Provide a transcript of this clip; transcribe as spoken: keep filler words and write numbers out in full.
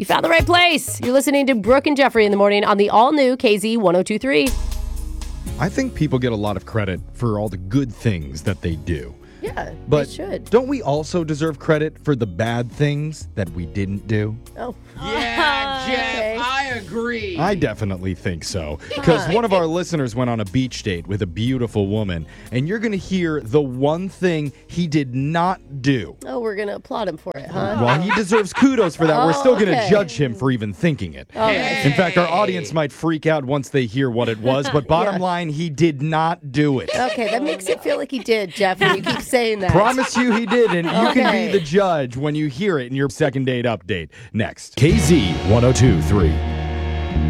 You found the right place. You're listening to Brooke and Jeffrey in the morning on the all-new K Z ten twenty-three. I think people get a lot of credit for all the good things that they do. Yeah, But they should. don't we also deserve credit for the bad things that we didn't do? Oh. Yeah, Jeff, Okay. I agree. I definitely think so. Because one of our listeners went on a beach date with a beautiful woman, and you're going to hear the one thing he did not do. Oh, we're going to applaud him for it, huh? While he deserves kudos for that, we're still going to okay. judge him for even thinking it. Okay. In fact, our audience might freak out once they hear what it was, but bottom Yeah. line, he did not do it. Okay, that makes it feel like he did, Jeff, when you keep saying that. Promise you he didn't. You can Okay. be the judge when you hear it in your second date update. Next. K Z ten twenty-three.